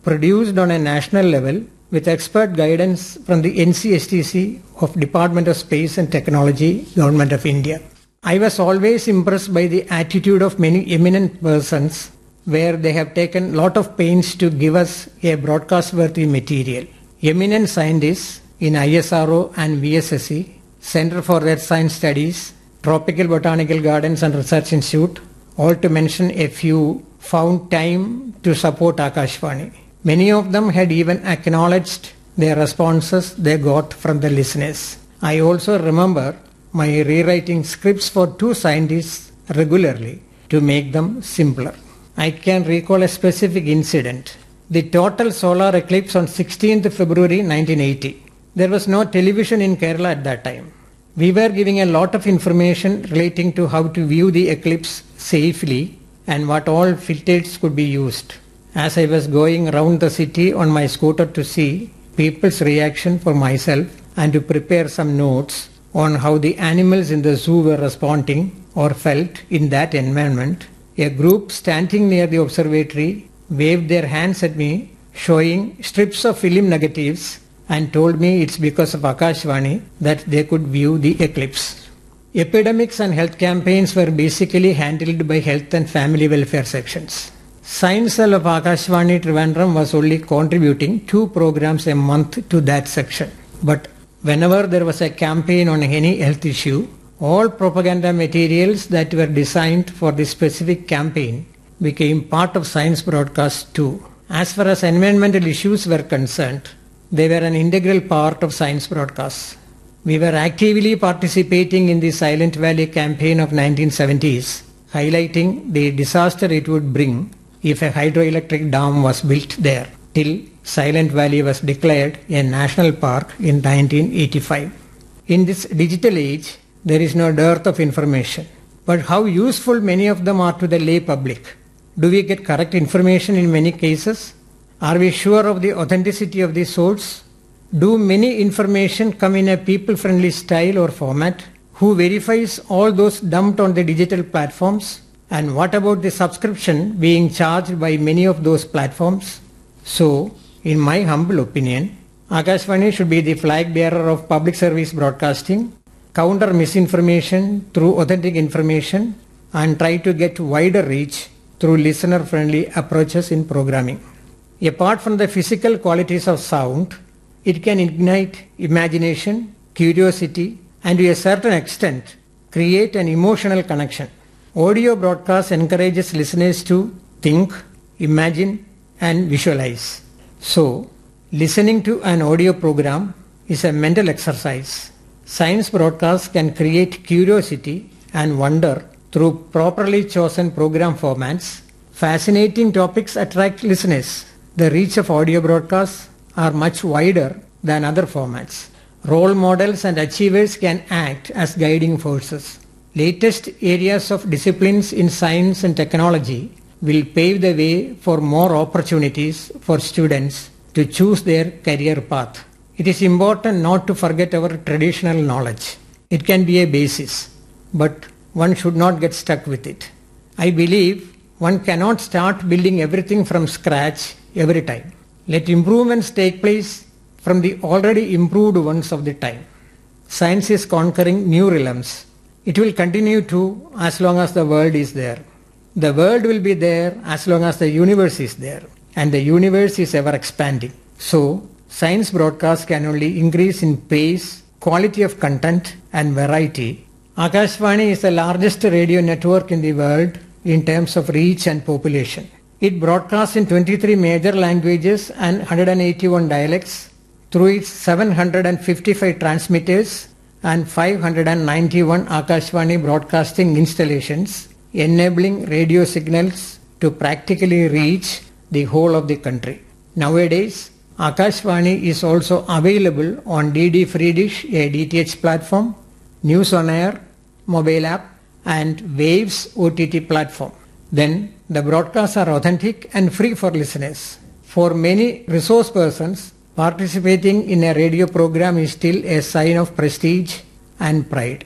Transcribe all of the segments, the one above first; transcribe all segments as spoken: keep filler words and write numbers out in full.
produced on a national level with expert guidance from the N C S T C of Department of Space and Technology, Government of India. I was always impressed by the attitude of many eminent persons where they have taken lot of pains to give us a broadcast-worthy material. Eminent scientists in I S R O and V S S E, Center for Earth Science Studies, Tropical Botanical Gardens and Research Institute, all to mention a few, found time to support Akashvani. Many of them had even acknowledged their responses they got from the listeners. I also remember my rewriting scripts for two scientists regularly to make them simpler. I can recall a specific incident. The total solar eclipse on sixteenth February nineteen eighty. There was no television in Kerala at that time. We were giving a lot of information relating to how to view the eclipse safely and what all filters could be used. As I was going around the city on my scooter to see people's reaction for myself and to prepare some notes on how the animals in the zoo were responding or felt in that environment, a group standing near the observatory waved their hands at me, showing strips of film negatives, and told me it's because of Akashvani that they could view the eclipse. Epidemics and health campaigns were basically handled by health and family welfare sections. Science Cell of Akashvani Trivandrum was only contributing two programs a month to that section. But whenever there was a campaign on any health issue, all propaganda materials that were designed for the specific campaign became part of science broadcast too. As far as environmental issues were concerned, they were an integral part of science broadcasts. We were actively participating in the Silent Valley campaign of nineteen seventies, highlighting the disaster it would bring if a hydroelectric dam was built there, till Silent Valley was declared a national park in nineteen eighty-five. In this digital age, there is no dearth of information. But how useful many of them are to the lay public. Do we get correct information in many cases? Are we sure of the authenticity of the source? Do many information come in a people-friendly style or format? Who verifies all those dumped on the digital platforms? And what about the subscription being charged by many of those platforms? So, in my humble opinion, Akashvani should be the flag bearer of public service broadcasting, counter misinformation through authentic information, and try to get wider reach through listener-friendly approaches in programming. Apart from the physical qualities of sound, it can ignite imagination, curiosity, and to a certain extent, create an emotional connection. Audio broadcast encourages listeners to think, imagine, and visualize. So, listening to an audio program is a mental exercise. Science broadcasts can create curiosity and wonder through properly chosen program formats. Fascinating topics attract listeners. The reach of audio broadcasts are much wider than other formats. Role models and achievers can act as guiding forces. Latest areas of disciplines in science and technology will pave the way for more opportunities for students to choose their career path. It is important not to forget our traditional knowledge. It can be a basis, but one should not get stuck with it. I believe one cannot start building everything from scratch every time. Let improvements take place from the already improved ones of the time. Science is conquering new realms. It will continue to as long as the world is there. The world will be there as long as the universe is there. And the universe is ever expanding. So, science broadcasts can only increase in pace, quality of content, and variety. Akashvani is the largest radio network in the world in terms of reach and population. It broadcasts in twenty-three major languages and one hundred eighty-one dialects through its seven hundred fifty-five transmitters and five hundred ninety-one Akashvani broadcasting installations, enabling radio signals to practically reach the whole of the country. Nowadays, Akashvani is also available on D D Free Dish, a D T H platform, News on Air, mobile app, and Waves O T T platform. Then the broadcasts are authentic and free for listeners. For many resource persons, participating in a radio program is still a sign of prestige and pride.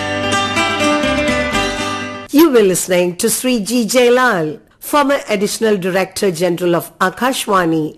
You were listening to Sri G. Jailal, former Additional Director General of Akashvani,